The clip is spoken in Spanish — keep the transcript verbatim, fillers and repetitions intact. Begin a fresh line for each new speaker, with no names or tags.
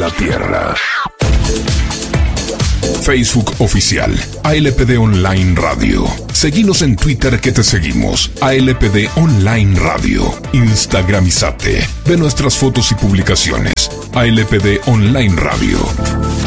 la Tierra. Facebook oficial, A L P D Online Radio. Seguinos en Twitter que te seguimos, A L P D Online Radio. Instagramizate. Ve nuestras fotos y publicaciones, A L P D Online Radio.